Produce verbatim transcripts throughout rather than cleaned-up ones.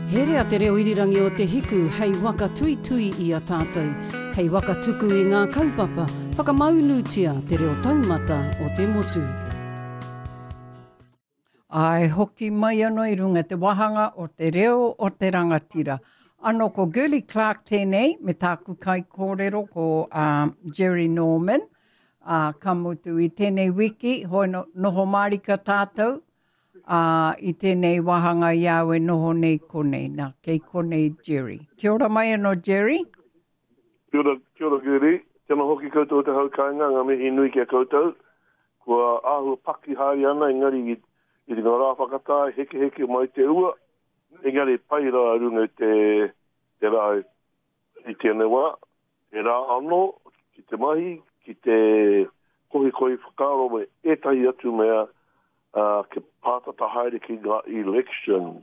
He rea te reo irirangi o te hiku hei waka tui tui i a tātou. Hei waka tuku i ngā kaupapa, whakamaunutia te reo taumata o te motu. Ai hoki mai anō i runga te wahanga o te reo o te rangatira. Ano ko Girly Clark tēnei, me tāku kai kōrero ko um, Jerry Norman. Uh, ka mutu i tēnei wiki, hoi no, noho marika tātou. Uh, I tēnei wahanga iau e noho nei konei, nā kei konei Jerry. Kia ora mai anō Jerry. Kia ora, kia ora Girly. Tēnā hoki koutou te haukainga, ngā mihi nui kia koutou. Kua āhua paki hari ana, engari i, i ngā rā whakatāi, heke heke mai te ua. Engari pai rā runga te, te rā i tēnei wā. E rā anō, ki te mahi, ki te kohi kohi whakaro me etahi atu mea, Uh, ke pātata haere ki ngā elections.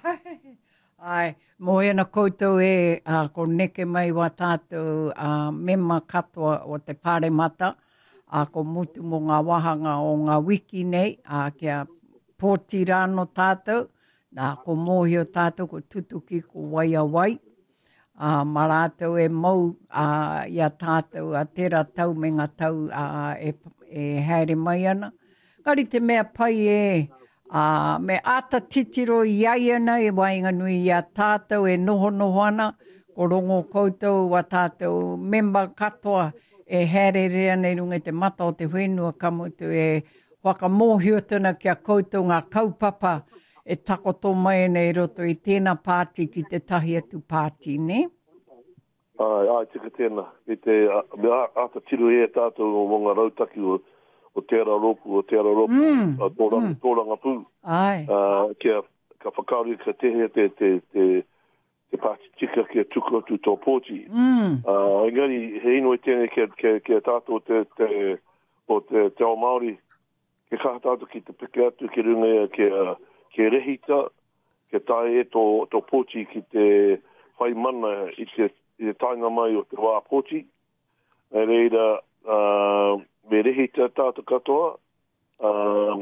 Ai, mo ena koutou e uh, ko neke mai wa tātou uh, mema katoa o te pāremata, uh, ko mutu mo ngā wahanga o ngā wiki nei, uh, kia pōti rāno tātou, nā ko mōhio tātou, ko tutuki, ko waia wai. Uh, ma rātou e mau uh, ia tātou a tera tau me ngā tau uh, e, e haere mai ana. Kari te mea pai e, uh, me ata titiro i ai ana e wainga nui i a tātou e noho noho ana, ko rongo koutou wa tātou member katoa e herere ana i runga te mata o te whenua kamutu e whakamōhio tuna kia koutou ngā kaupapa e takoto mai nei roto i tēnā pāti ki te tahi atu pāti, ne? Ai, ai, tika tēnā. I te, uh, me ata tiro e tātou o ngā rautaki o o tērā roku, o tērā roku, mm, a tōranga, mm. tōranga pū. Ai. Uh, kia, ka whakauri ka tehe te, te, te, te pāti tika kia tuku atu tō pōti. Mm. Uh, engari, he ino e tēne kia, kia, kia tātou te, te, o te, te ao Māori, kia kaha tātou ki te peke atu, ki runga kia, kia rehita, kia tae e tō, tō pōti ki te whai mana i te, i te tainga mai o te wā pōti. E reira, uh, me rehi te tātou katoa, uh,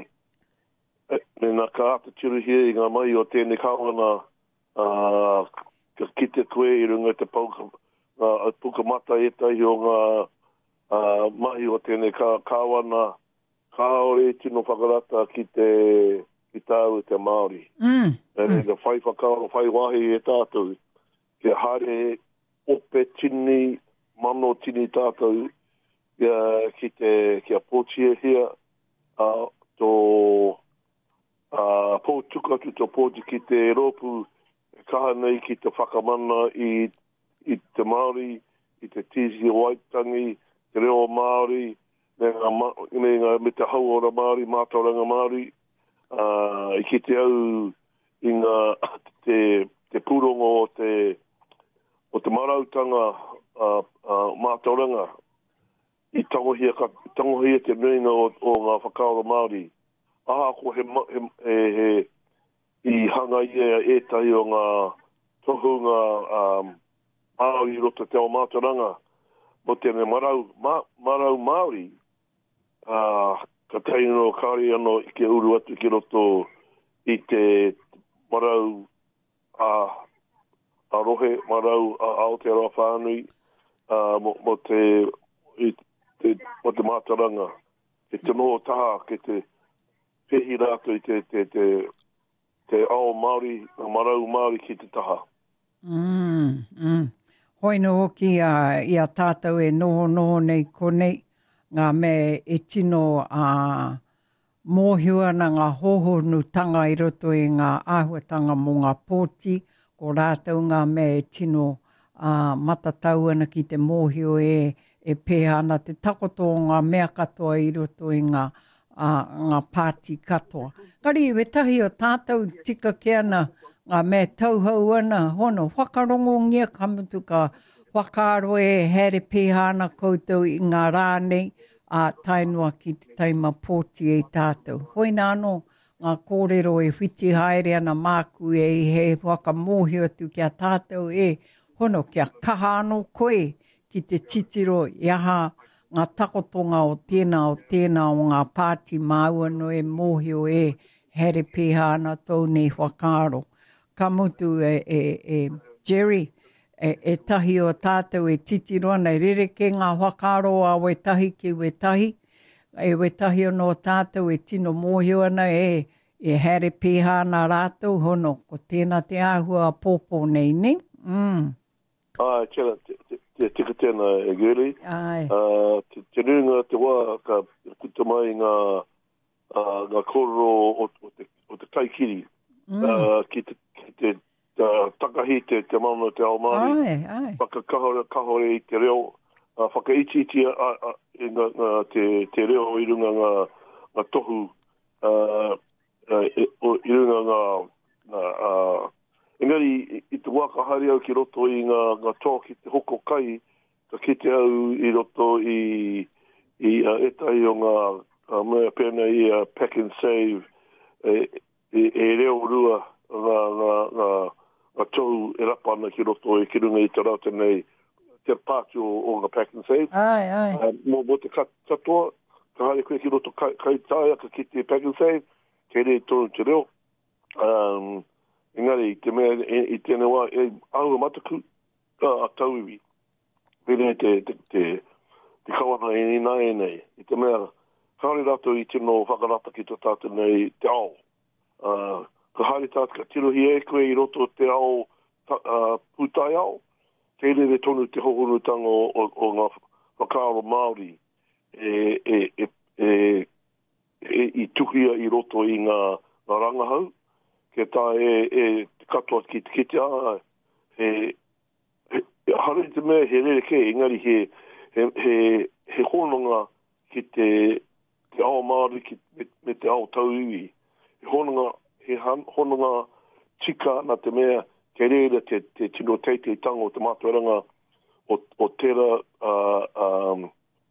me nā ka ata tiru hia i ngā mai o tēnei kawana, uh, ka kite koe i runga te pauka, uh, puka mata e tahi o ngā uh, mahi o tēnei ka, kawana, kaore tino whakarata ki te ki tāu te Māori. Mm. E mm. Ka whai whakaoro, whai wahi e tātou, kia hare ope tini, mano tini tātou, Kia, ki te, kia pōtia hia, uh, tō uh, pōtuka tu tō pōti ki te ropu, kaha nei ki te whakamana i, i te Māori, i te tisi waitangi, te reo Māori, me ngā, me ngā me te hauora Māori, mātauranga Māori, uh, i ki te au i ngā te, te pūrongo o te, o te marautanga uh, uh, mātauranga, I tangohia, ka, tangohia te nuinga o, o ngā whakaora Māori. Aha, ko he, he, he, he i hanga ia e tahi o ngā tohunga um, Māori rota te o mātaranga. Mo tēne marau, ma, marau Māori, uh, ka teino kāri anō i ke uru atu ki roto i te marau a, a rohe, marau a Aotearoa whānui, uh, mo, mo te... I, te, o te mātaranga, te te noho taha, ke te pehi rātou i te, te, te, te ao Māori, marau Māori ki te taha. Mm, mm. Hoi no hoki uh, i a tātou e noho noho nei konei, ngā me e tino a uh, mōhua na ngā hohonu tanga i roto i ngā āhuatanga mo ngā pōti, ko rātou ngā me e tino uh, matatau ana ki te mōhio e e pēha ana te takoto o ngā mea katoa i roto i ngā, uh, ngā pāti katoa. Kari, we tahi o tātou tika ke ana ngā mea tauhau ana, hono, whakarongo ngia kamutu ka whakaaro e here pēha ana koutou i ngā rānei a uh, tainua ki te taima pōti e tātou. Hoi nā anō, ngā kōrero e whiti haere ana māku e he whakamōhio atu kia tātou e, hono, kia kaha anō koe, ki te titiro iaha ngā takotonga o tēnā o tēnā o ngā pāti māua no e mōhio e here pēha ana tau nei whakaaro. ka mutu e, e, e Jerry, e, e tahi o tātou e titiroa nei rereke ngā whakaroa we tahi ki we tahi. E we tahi o no tātou e tino mōhio ana e, e here pēhā nā rātou hono, ko tēnā te āhua pōpō nei, ne? Mm. Ai, tēnā, te tika tēnā e guri. Ai. Uh, te, te runga te wā, ka kuta mai ngā, uh, ngā koro o, o, te, o te taikiri. Mm. Uh, ki te, ki te uh, takahi te, te mauna te ao Māori. Ai, ai. Whakakahore kahore i te reo. Uh, whakaiti iti a, a, a, ngā, ngā, te, te reo i runga ngā, ngā tohu. Uh, uh, i, i runga ngā... ngā uh, engari, i, i te wākahari au ki roto i ngā, ngā tō ki te hoko kai, ka kite au i roto i, i uh, etai o ngā uh, mea pēna i uh, pack and save e, e, e reo rua ngā, ngā, ngā, ngā tohu e rapana ki roto i ki runga i te rauta nei te pātu o, o ngā pack and save. Ai, ai. Uh, mō, mō te katoa, ka haere koe ki roto kai, kai tāia, ka kite pack and save, kei rei tonu te reo. Um, engari, te mea, i, i tēnei wā, e aua mataku uh, a tauiwi. Pēne te, te, te, te kawana e ni nai nei. I te mea, haere rato i tino whakarata ki tō tātou nei te ao. Uh, ka haere tātou ka tirohi e koe i roto te ao, ta, uh, putai ao. Kei re tonu te hohorutanga o, o, o ngā whakaaro Māori e, e, e, e, e, i tuhia i roto i ngā, ngā rangahau. Ke tā e, e katoa ki te kite a, he, he, hare te mea he rereke, engari he, he, he, he hononga ki te, te ao Māori ki, me, me te ao tauiwi. He hononga, he han, hononga tika na te mea kei reira te, te tino teitei tango o te mātuaranga o, o tera uh, um,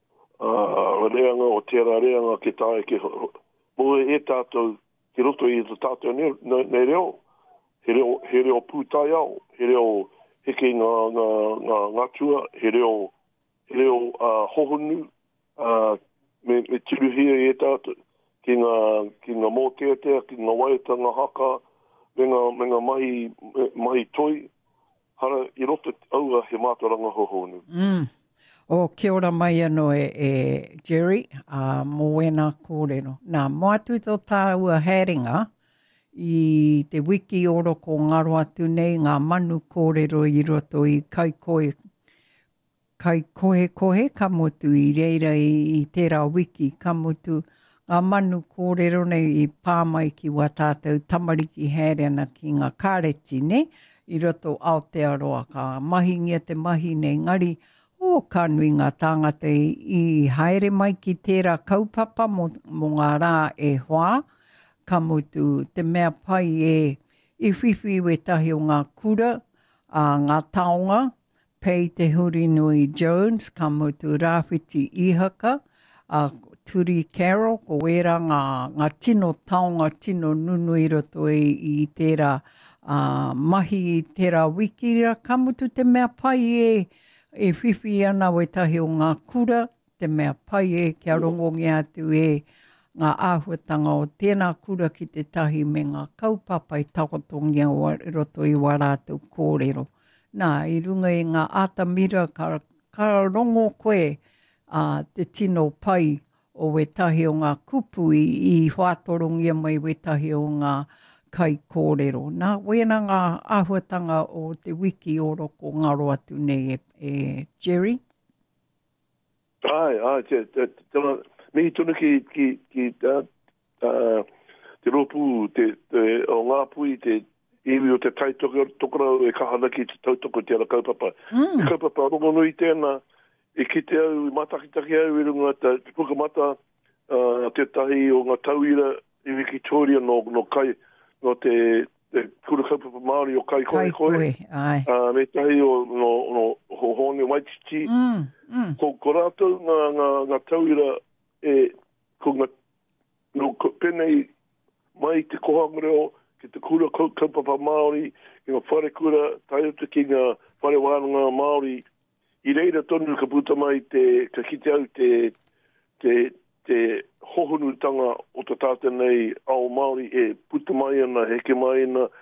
uh, reanga, o tera reanga ke tāe ke moe e tātou, ki roto i te tātou nei, nei reo. He reo, he reo pūtai au, he reo heke ngā, ngā, ngā, ngā tua, he reo, he reo uh, hohonu, uh, me, me tiruhia e tātou, ki ngā, ki ngā mōteatea, ki ngā waita, ngā haka, me ngā, me ngā mahi, mahi toi, hara i roto aua he mātaranga hohonu. Mm. O kia ora mai anō e, e Jerry, a uh, mō wena kōrero. Nā, moatu tō tāua haringa i te wiki oro ko ngaro atu nei ngā manu kōrero i roto i kai koe, kai kohe kohe ka motu i reira i, i tērā wiki ka motu ngā manu kōrero nei i pāmai ki wā tātou tamariki hairena ki ngā kāreti, ne? I roto Aotearoa ka mahi ngia te mahi nei ngari o ka nui ngā tāngata i, i haere mai ki tērā kaupapa mo, mo ngā rā e hoa, ka mutu te mea pai e i whiwhi we tahi o ngā kura, a ngā taonga, pei te huri nui Jones, ka mutu Rāwhiti Ihaka, a Turi Carol, ko wera ngā, ngā tino taonga, tino nunu i roto i, i tērā uh, mahi i tērā wikira, ka mutu te mea pai e e whiwhi ana we tahi o ngā kura, te mea pai e kia rongongi atu e ngā āhuatanga o tēnā kura ki te tahi me ngā kaupapa i takotongia o roto i warātou kōrero. Nā, i runga i ngā ātamira ka, ka rongo koe uh, te tino pai o we tahi o ngā kupu i, i whātorongia mai we tahi o ngā kai kōrero. Nā, wena ngā āhuatanga o te wiki oro ko ngaro atu nei e, e Jerry? Ai, ai, te, te, te, te, mihi tunu ki, ki, ki uh, uh, te ropu, te, te, o ngā pui, te iwi o te tai tokorau e kahana ki te tautoko te ara kaupapa. Mm. E kaupapa rongo nui tēnā, e ki te au, i matakitaki au i runga, te pukamata, uh, te tahi o ngā tauira i Victoria no, no kai, no te, te kura kaupapa Māori o kai koe koe. Ai. Uh, me tahi o no, no Hohone Waititi. Mm, mm. Ko, ko rātou ngā, ngā, ngā tauira e, ko ngā, no penei mai te kohangureo ki te kura kaupapa Māori, ki ngā whare kura, tai atu ki ngā whare wānanga Māori. I reira tonu ka puta mai te, ka kite au te, te, te hohonutanga o te tātou nei ao Māori e puta mai ana, heke mai ana,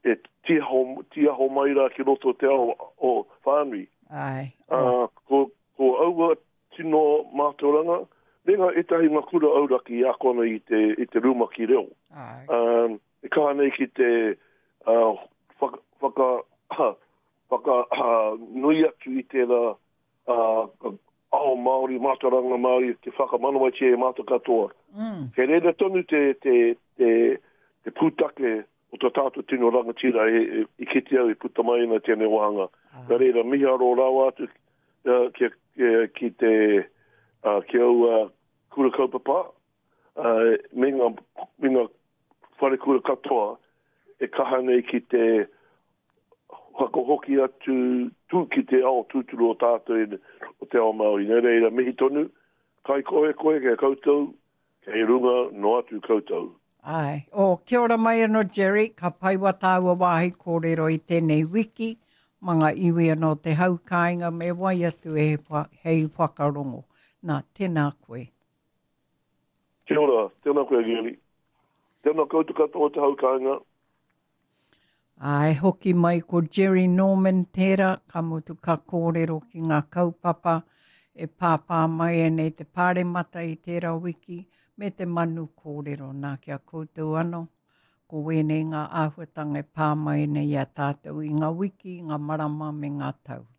e tia ho, tia ho mai rā ki roto te ao o whānui. Ai. Uh, ko, ko aua tino mātauranga, renga e tahi ngā kura auraki a kona i te, i te ruma ki reo. Ai. Um, e kaha nei ki te uh, whaka, whaka, uh, whaka uh, nui atu i te la uh, ao Māori, mātauranga Māori, te whakamanawa te e māta katoa. Mm. Ke reira tonu te, te, te, te pūtake o te tātou tino rangatira e, e, i kiti au i puta mai na tēnei wahanga. Ah. Ka reira miha ro rawa atu uh, ki, ki, ki te uh, ki au uh, kura kaupapa. Uh, me ngā, me ngā whare kura katoa e kaha nei ki te whakahoki atu tū ki te ao tūturu o tātou i, o te ao Māori. Nei reira mihi tonu, kai koe koe kei koutou, kei runga no atu koutou. Ai. O, kia ora mai anō Jerry, ka paiwa tāua wāhi kōrero i tēnei wiki, manga iwi anō te haukainga me wai atu e hei whakarongo. Nā, tēnā koe. Kia ora, tēnā koe Gili. Tēnā koutou katoa te haukainga. Ai, hoki mai ko Jerry Norman tērā, ka mutu ka kōrero ki ngā kaupapa, e pāpā mai e nei te pāre mata i tērā wiki, me te manu kōrero nā kia koutou anō. Ko wēnei ngā āhuatanga e pā mai nei a tātou i ngā wiki, ngā marama me ngā tau.